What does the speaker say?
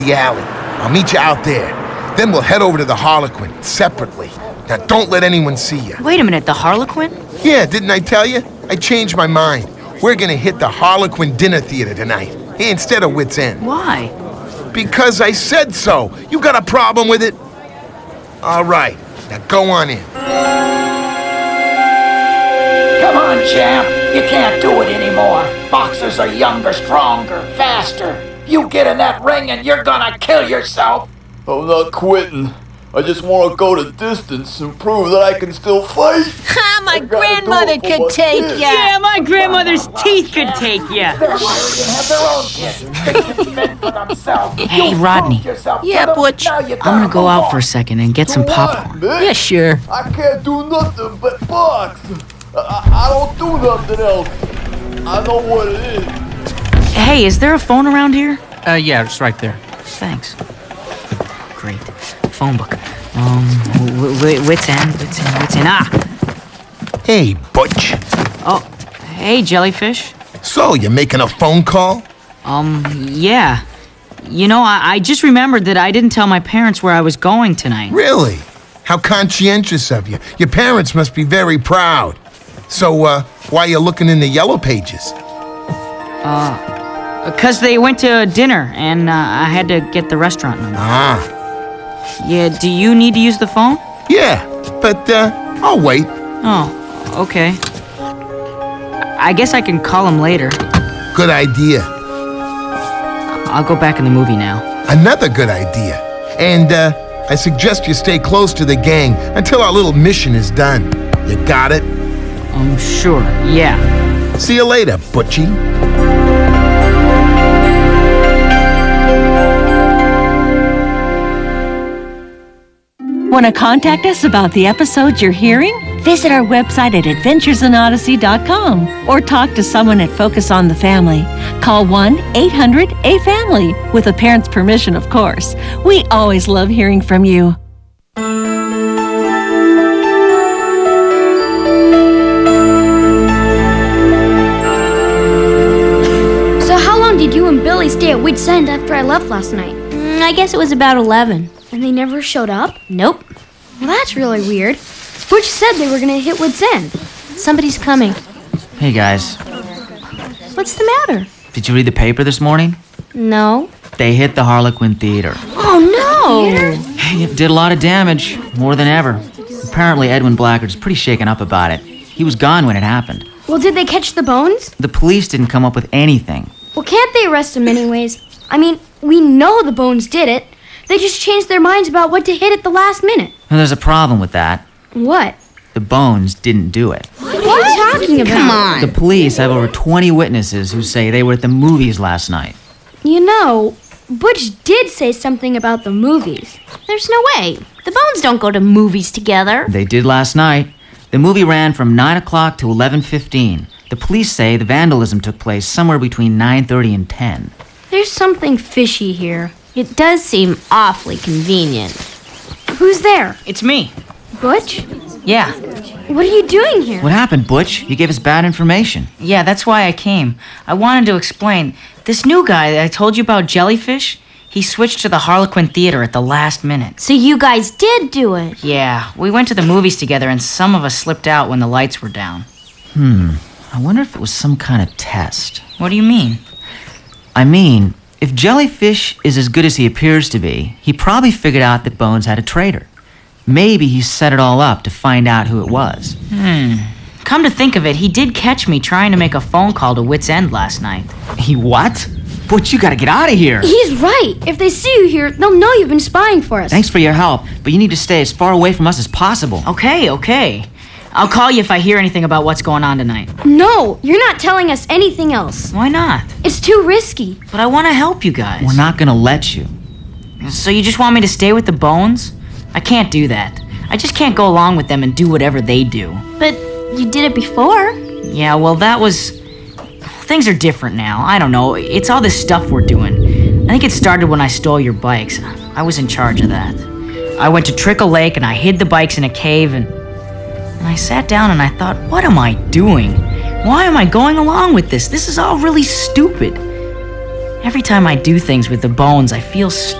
the alley. I'll meet you out there. Then we'll head over to the Harlequin separately. Now, don't let anyone see you. Wait a minute, the Harlequin? Yeah, didn't I tell you? I changed my mind. We're gonna hit the Harlequin Dinner Theater tonight, instead of Wits End. Why? Because I said so. You got a problem with it? All right, now go on in. Come on, champ. You can't do it anymore. Boxers are younger, stronger, faster. You get in that ring and you're gonna kill yourself. I'm not quitting. I just want to go the distance and prove that I can still fight. Ha! My grandmother could take ya. Yeah, my grandmother's teeth could take ya. They're married and have their own kids. They can fend for themselves. Hey, You Rodney. proved yourself to Yeah, them. Butch. Now you I'm gonna gotta go move out on. for a second and get some popcorn. Man? Yeah, sure. I can't do nothing but box. I don't do nothing else. I know what it is. Hey, is there a phone around here? Yeah, it's right there. Thanks. Great. Phone book. Wits End. Ah! Hey, Butch. Oh, hey, Jellyfish. So, you making a phone call? Yeah. You know, I just remembered that I didn't tell my parents where I was going tonight. Really? How conscientious of you. Your parents must be very proud. So, why are you looking in the yellow pages? 'Cause they went to dinner, and I had to get the restaurant number. Ah, Yeah, do you need to use the phone? yeah, but, I'll wait. Oh, okay. I guess I can call him later. Good idea. I'll go back in the movie now. Another good idea. And, I suggest you stay close to the gang until our little mission is done. You got it? Sure, yeah. See you later, Butchie. Want to contact us about the episodes you're hearing? Visit our website at adventuresinodyssey.com or talk to someone at Focus on the Family. Call 1-800-A-FAMILY with a parent's permission, of course. We always love hearing from you. So how long did you and Billy stay at Wits End after I left last night? I guess it was about 11. And they never showed up? Nope. Well, that's really weird. Butch said they were gonna hit Wits End. Somebody's coming. Hey, guys. What's the matter? Did you read the paper this morning? No. They hit the Harlequin Theater. Oh no! It did a lot of damage, more than ever. Apparently, Edwin Blackard's pretty shaken up about it. He was gone when it happened. Well, did they catch the bones? The police didn't come up with anything. Well, can't they arrest him anyways? I mean, we know the bones did it. They just changed their minds about what to hit at the last minute. And there's a problem with that. What? The bones didn't do it. What are you talking about? Come on. The police have over 20 witnesses who say they were at the movies last night. You know, Butch did say something about the movies. There's no way. The Bones don't go to movies together. They did last night. The movie ran from 9 o'clock to 11:15. The police say the vandalism took place somewhere between 9:30 and 10. There's something fishy here. It does seem awfully convenient. Who's there? It's me. Butch? Yeah. What are you doing here? What happened, Butch? You gave us bad information. Yeah, that's why I came. I wanted to explain. This new guy that I told you about, Jellyfish, he switched to the Harlequin Theater at the last minute. So you guys did do it. Yeah, we went to the movies together and some of us slipped out when the lights were down. I wonder if it was some kind of test. What do you mean? I mean, if Jellyfish is as good as he appears to be, he probably figured out that Bones had a traitor. Maybe he set it all up to find out who it was. Come to think of it, he did catch me trying to make a phone call to Wits End last night. He what? Butch, you gotta get out of here. He's right. If they see you here, they'll know you've been spying for us. Thanks for your help, but you need to stay as far away from us as possible. Okay. I'll call you if I hear anything about what's going on tonight. No, you're not telling us anything else. Why not? It's too risky. But I want to help you guys. We're not gonna let you. So you just want me to stay with the Bones? I can't do that. I just can't go along with them and do whatever they do. But you did it before. Yeah, well, that was... Things are different now. I don't know. It's all this stuff we're doing. I think it started when I stole your bikes. I was in charge of that. I went to Trickle Lake and I hid the bikes in a cave and I sat down and I thought, what am I doing? Why am I going along with this? This is all really stupid. Every time I do things with the bones, I feel